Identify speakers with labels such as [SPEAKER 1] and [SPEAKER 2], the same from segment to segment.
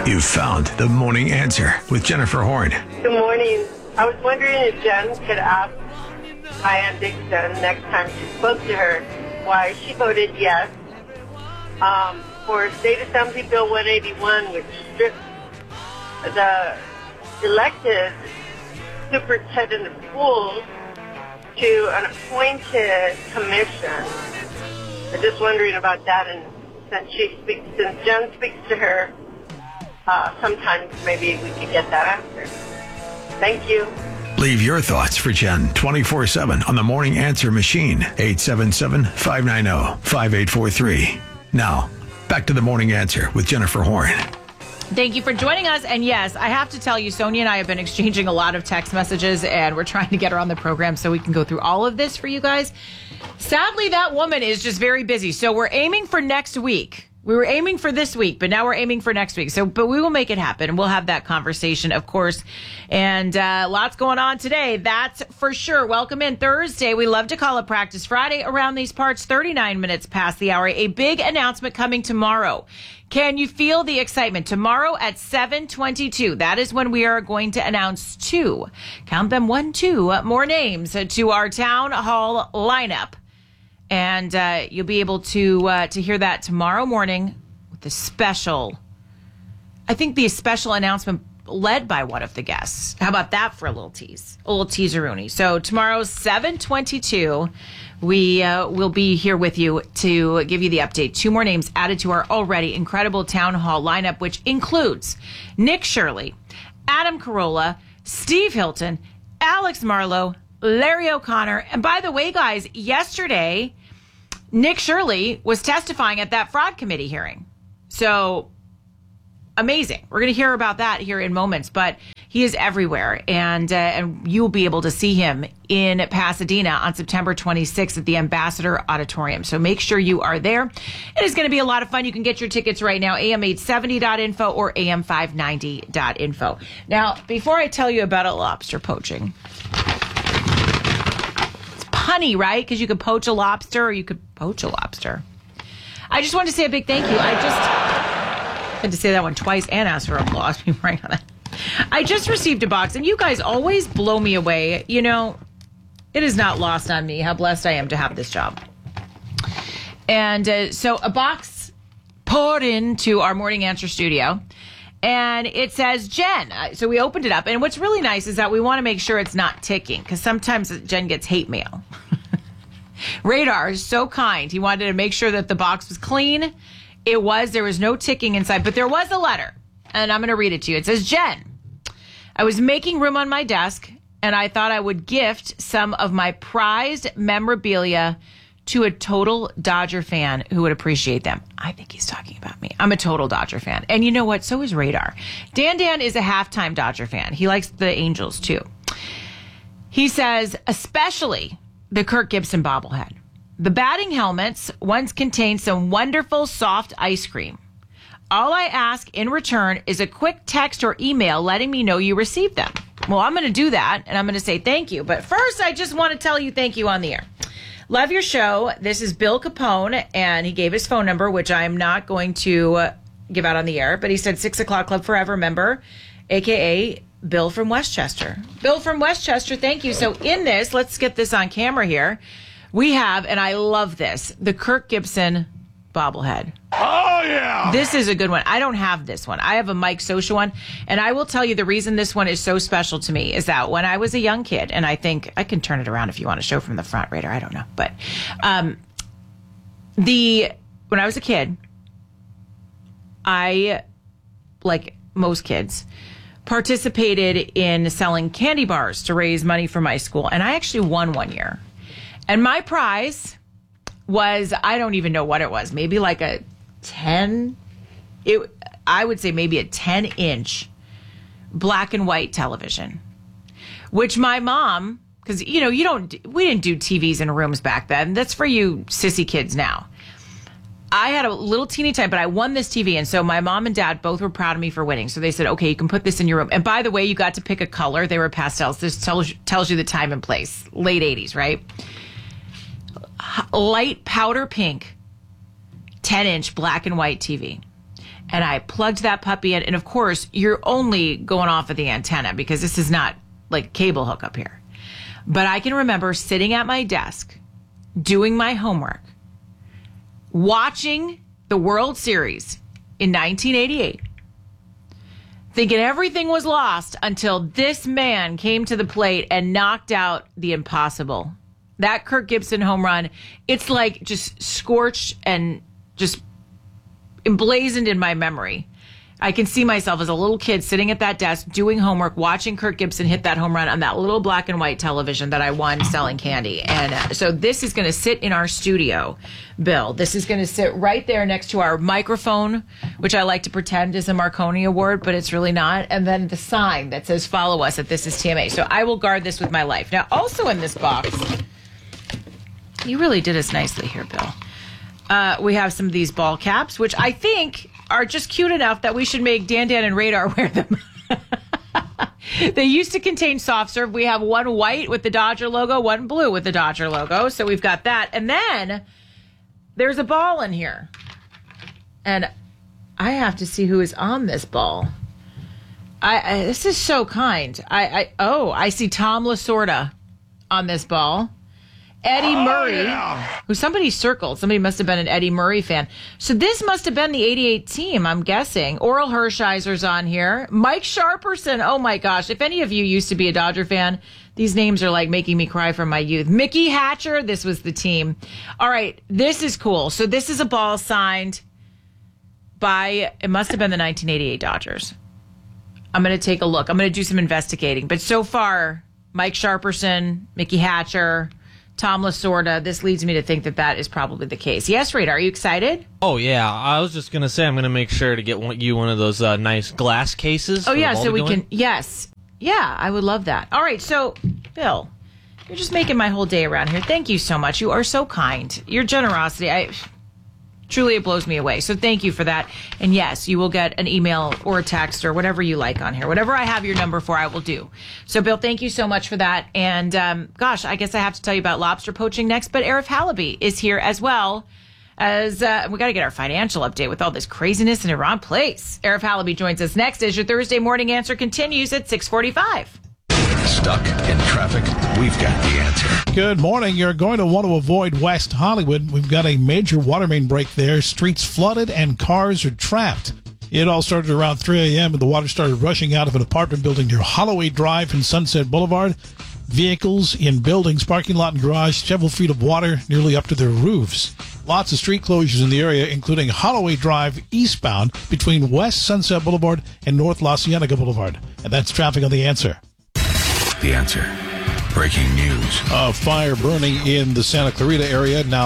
[SPEAKER 1] You've found the morning answer with Jennifer Horn.
[SPEAKER 2] Good morning. I was wondering if Jen could ask my Aunt Dixon next time she spoke to her why she voted yes for State Assembly Bill 181, which strips the elected superintendent of schools to an appointed commission. I'm just wondering about that, and since Jen speaks to her, sometimes maybe we could get that answer. Thank you.
[SPEAKER 1] Leave your thoughts for Jen 24/7 on the Morning Answer machine, 877-590-5843. Now, back to the Morning Answer with Jennifer Horn.
[SPEAKER 3] Thank you for joining us. And yes, I have to tell you, Sonia and I have been exchanging a lot of text messages, and we're trying to get her on the program so we can go through all of this for you guys. Sadly, that woman is just very busy. So we're aiming for next week. We were aiming for this week, but now we're aiming for next week. But we will make it happen. We'll have that conversation, of course. And lots going on today. That's for sure. Welcome in Thursday. We love to call it Practice Friday around these parts, 39 minutes past the hour. A big announcement coming tomorrow. Can you feel the excitement? Tomorrow at 7:22. That is when we are going to announce two more names to our town hall lineup. And you'll be able to hear that tomorrow morning with the special announcement led by one of the guests. How about that for a little tease? A little teaser-rooney. So tomorrow's 7:22, we will be here with you to give you the update. Two more names added to our already incredible town hall lineup, which includes Nick Shirley, Adam Carolla, Steve Hilton, Alex Marlowe, Larry O'Connor. And by the way, guys, yesterday, Nick Shirley was testifying at that fraud committee hearing. So amazing. We're going to hear about that here in moments, but he is everywhere. And you'll be able to see him in Pasadena on September 26th at the Ambassador Auditorium. So make sure you are there. It is going to be a lot of fun. You can get your tickets right now, am870.info or am590.info. Now, before I tell you about lobster poaching, honey, right? Because you could poach a lobster or you could poach a lobster. I just wanted to say a big thank you. I just had to say that one twice and ask for applause. Right on that. I just received a box, and you guys always blow me away. You know, it is not lost on me how blessed I am to have this job. And so a box poured into our Morning Answer studio. And it says, Jen. So we opened it up. And what's really nice is that we want to make sure it's not ticking, because sometimes Jen gets hate mail. Radar is so kind. He wanted to make sure that the box was clean. It was. There was no ticking inside. But there was a letter. And I'm going to read it to you. It says, Jen, I was making room on my desk, and I thought I would gift some of my prized memorabilia to a total Dodger fan who would appreciate them. I think he's talking about me. I'm a total Dodger fan. And you know what? So is Radar. Dan is a halftime Dodger fan. He likes the Angels too. He says, especially the Kirk Gibson bobblehead. The batting helmets once contained some wonderful soft ice cream. All I ask in return is a quick text or email letting me know you received them. Well, I'm going to do that, and I'm going to say thank you. But first, I just want to tell you thank you on the air. Love your show. This is Bill Capone, and he gave his phone number, which I'm not going to give out on the air, but he said 6 o'clock Club Forever member, a.k.a. Bill from Westchester. Bill from Westchester, thank you. So in this, let's get this on camera here. We have, and I love this, the Kirk Gibson bobblehead.
[SPEAKER 4] Oh, yeah.
[SPEAKER 3] This is a good one. I don't have this one. I have a Mike Scioscia one. And I will tell you the reason this one is so special to me is that when I was a young kid, and I think I can turn it around if you want to show from the front, Radar. I don't know. But when I was a kid, I, like most kids, participated in selling candy bars to raise money for my school. And I actually won one year. And my prize was, I don't even know what it was, maybe like a 10, I would say maybe a 10-inch black and white television, which my mom, because, you know, we didn't do TVs in rooms back then. That's for you sissy kids now. I had a little teeny type, but I won this TV. And so my mom and dad both were proud of me for winning. So they said, okay, you can put this in your room. And by the way, you got to pick a color. They were pastels. This tells you the time and place. Late 80s, right? Light powder pink, 10-inch black and white TV. And I plugged that puppy in. And of course, you're only going off of the antenna because this is not like cable hook up here. But I can remember sitting at my desk, doing my homework, watching the World Series in 1988, thinking everything was lost until this man came to the plate and knocked out the impossible. That Kirk Gibson home run, it's like just scorched and just emblazoned in my memory. I can see myself as a little kid sitting at that desk doing homework, watching Kirk Gibson hit that home run on that little black and white television that I won selling candy. And so this is going to sit in our studio, Bill. This is going to sit right there next to our microphone, which I like to pretend is a Marconi Award, but it's really not. And then the sign that says follow us at This Is TMA. So I will guard this with my life. Now, also in this box, you really did us nicely here, Bill. We have some of these ball caps, which I think are just cute enough that we should make Dan and Radar wear them. They used to contain soft serve. We have one white with the Dodger logo, one blue with the Dodger logo. So we've got that. And then there's a ball in here. And I have to see who is on this ball. This is so kind. I see Tom Lasorda on this ball. Eddie Murray, who somebody circled. Somebody must have been an Eddie Murray fan. So this must have been the 88 team, I'm guessing. Oral Hershiser's on here. Mike Sharperson. Oh, my gosh. If any of you used to be a Dodger fan, these names are like making me cry from my youth. Mickey Hatcher. This was the team. All right. This is cool. So this is a ball signed by, it must have been the 1988 Dodgers. I'm going to take a look. I'm going to do some investigating. But so far, Mike Sharperson, Mickey Hatcher, Tom Lasorda, this leads me to think that that is probably the case. Yes, Radar, are you excited?
[SPEAKER 4] Oh, yeah. I was just going to say I'm going to make sure to get you one of those nice glass cases.
[SPEAKER 3] Oh, yeah, so we can, yes. Yeah, I would love that. All right, so, Bill, you're just making my whole day around here. Thank you so much. You are so kind. Your generosity, truly, it blows me away. So thank you for that. And yes, you will get an email or a text or whatever you like on here. Whatever I have your number for, I will do. So, Bill, thank you so much for that. And, gosh, I guess I have to tell you about lobster poaching next. But Arif Halaby is here as well. As we got to get our financial update with all this craziness in Iran Place. Arif Halaby joins us next as your Thursday morning answer continues at 6:45.
[SPEAKER 1] Stuck in traffic? We've got the answer.
[SPEAKER 5] Good morning. You're going to want to avoid West Hollywood. We've got a major water main break there. Streets flooded and cars are trapped. It all started around 3 a.m. and the water started rushing out of an apartment building near Holloway Drive and Sunset Boulevard. Vehicles in buildings, parking lot, and garage, several feet of water nearly up to their roofs. Lots of street closures in the area, including Holloway Drive eastbound between West Sunset Boulevard and North La Cienega Boulevard. And that's traffic on The Answer.
[SPEAKER 1] The Answer. Breaking news.
[SPEAKER 5] A fire burning in the Santa Clarita area, now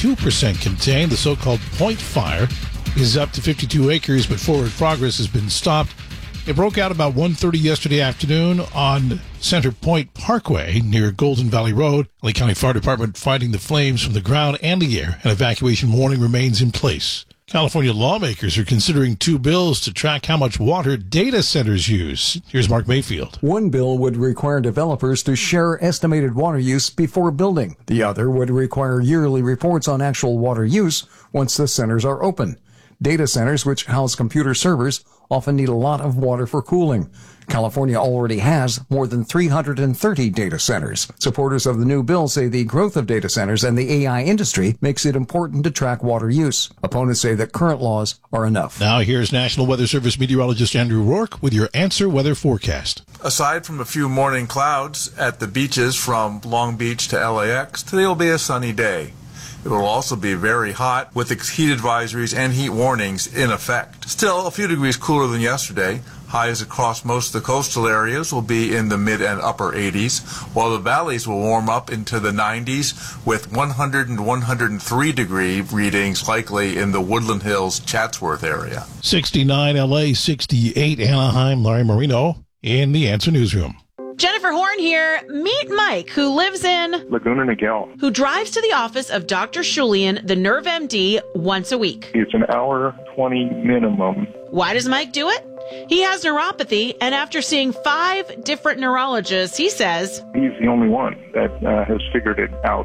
[SPEAKER 5] 32% contained. The so-called Point Fire is up to 52 acres, but forward progress has been stopped. It broke out about 1:30 yesterday afternoon on Center Point Parkway near Golden Valley Road. LA County Fire Department fighting the flames from the ground and the air. An evacuation warning remains in place. California lawmakers are considering two bills to track how much water data centers use. Here's Mark Mayfield.
[SPEAKER 6] One bill would require developers to share estimated water use before building. The other would require yearly reports on actual water use once the centers are open. Data centers, which house computer servers, often need a lot of water for cooling. California already has more than 330 data centers. Supporters of the new bill say the growth of data centers and the AI industry makes it important to track water use. Opponents say that current laws are enough.
[SPEAKER 5] Now here's National Weather Service meteorologist Andrew Rourke with your Answer Weather forecast.
[SPEAKER 7] Aside from a few morning clouds at the beaches from Long Beach to LAX, today will be a sunny day. It will also be very hot with heat advisories and heat warnings in effect. Still, a few degrees cooler than yesterday. Highs across most of the coastal areas will be in the mid and upper 80s, while the valleys will warm up into the 90s with 100 and 103 degree readings likely in the Woodland Hills, Chatsworth area.
[SPEAKER 5] 69 LA, 68 Anaheim. Larry Marino in the Answer Newsroom.
[SPEAKER 3] Jennifer Horn here. Meet Mike, who lives in
[SPEAKER 8] Laguna Niguel,
[SPEAKER 3] who drives to the office of Dr. Shulian, the Nerve MD, once a week.
[SPEAKER 8] It's an hour 20 minimum.
[SPEAKER 3] Why does Mike do it? He has neuropathy, and after seeing 5 different neurologists, he says
[SPEAKER 8] he's the only one that has figured it out.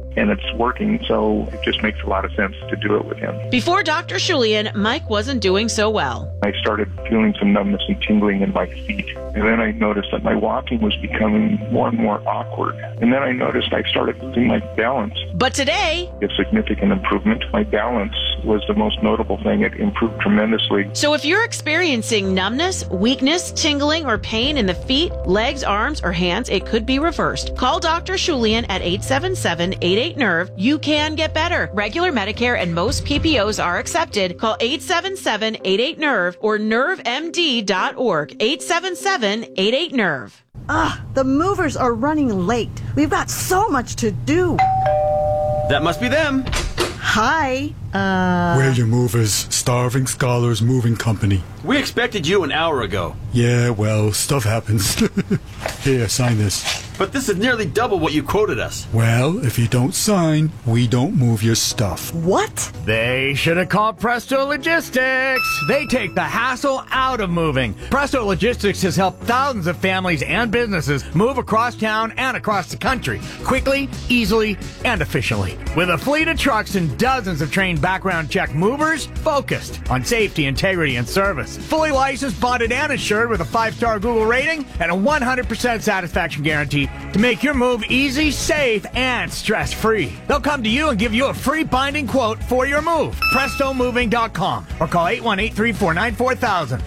[SPEAKER 8] and it's working, so it just makes a lot of sense to do it with him.
[SPEAKER 9] Before Dr. Shulian, Mike wasn't doing so well.
[SPEAKER 8] I started feeling some numbness and tingling in my feet, and then I noticed that my walking was becoming more and more awkward, and then I noticed I started losing my balance.
[SPEAKER 9] But today,
[SPEAKER 8] A significant improvement. My balance was the most notable thing. It improved tremendously.
[SPEAKER 9] so if you're experiencing numbness, weakness, tingling, or pain in the feet, legs, arms, or hands, it could be reversed. Call Dr. Shulian at 877-88-NERVE. You can get better. Regular Medicare and most PPOs are accepted. Call 877-88-NERVE or nervemd.org. 877-88-NERVE.
[SPEAKER 10] The movers are running late. We've got so much to do.
[SPEAKER 11] That must be them.
[SPEAKER 10] Hi.
[SPEAKER 12] We're your movers, Starving Scholars Moving Company.
[SPEAKER 11] We expected you an hour ago.
[SPEAKER 12] Yeah, well, stuff happens. Here, sign this.
[SPEAKER 11] But this is nearly double what you quoted us.
[SPEAKER 12] Well, if you don't sign, we don't move your stuff.
[SPEAKER 10] What?
[SPEAKER 13] They should have called Presto Logistics. They take the hassle out of moving. Presto Logistics has helped thousands of families and businesses move across town and across the country quickly, easily, and efficiently. With a fleet of trucks and dozens of trained background check movers focused on safety, integrity, and service. Fully licensed, bonded, and insured with a 5-star Google rating and a 100% satisfaction guarantee to make your move easy, safe, and stress-free. They'll come to you and give you a free binding quote for your move. PrestoMoving.com or call 818-349-4000.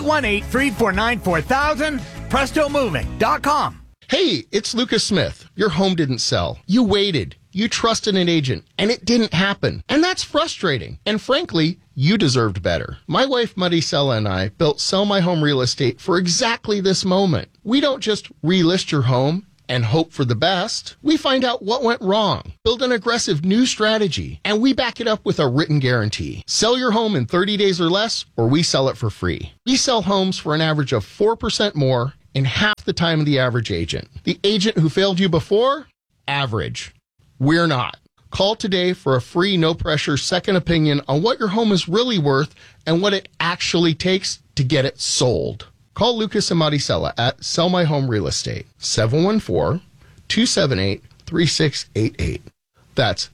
[SPEAKER 13] 818-349-4000. PrestoMoving.com.
[SPEAKER 14] Hey, it's Lucas Smith. Your home didn't sell. You waited. You trusted an agent, and it didn't happen. And that's frustrating. And frankly, you deserved better. My wife, Maricela, and I built Sell My Home Real Estate for exactly this moment. We don't just relist your home and hope for the best. We find out what went wrong, build an aggressive new strategy, and we back it up with a written guarantee. Sell your home in 30 days or less, or we sell it for free. We sell homes for an average of 4% more in half the time of the average agent. The agent who failed you before? Average. We're not. Call today for a free, no-pressure second opinion on what your home is really worth and what it actually takes to get it sold. Call Lucas and Maricela at Sell My Home Real Estate, 714-278-3688. That's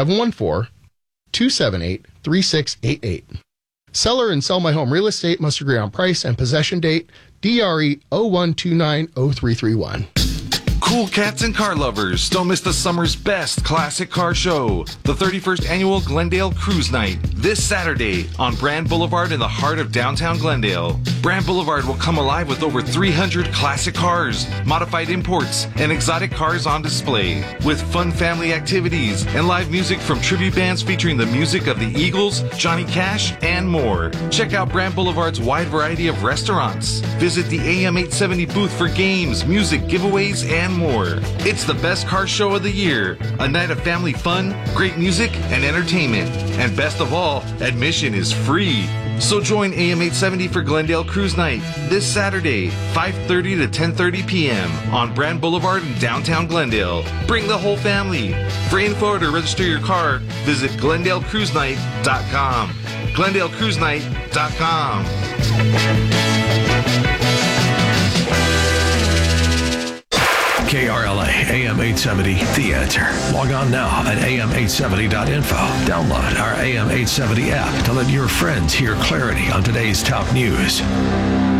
[SPEAKER 14] 714-278-3688. Seller and Sell My Home Real Estate must agree on price and possession date. DRE 01290331.
[SPEAKER 15] Cool cats and car lovers, don't miss the summer's best classic car show, the 31st annual Glendale Cruise Night, this Saturday on Brand Boulevard in the heart of downtown Glendale. Brand Boulevard will come alive with over 300 classic cars, modified imports, and exotic cars on display, with fun family activities and live music from tribute bands featuring the music of the Eagles, Johnny Cash, and more. Check out Brand Boulevard's wide variety of restaurants. Visit the AM 870 booth for games, music, giveaways, and more. It's the best car show of the year. A night of family fun, great music, and entertainment. And best of all, admission is free. So join AM 870 for Glendale Cruise Night this Saturday, 5:30 to 10:30 p.m. on Brand Boulevard in downtown Glendale. Bring the whole family. For info or to register your car, visit GlendaleCruiseNight.com. GlendaleCruiseNight.com.
[SPEAKER 1] KRLA AM 870, The Answer. Log on now at am870.info. Download our AM 870 app to let your friends hear clarity on today's top news.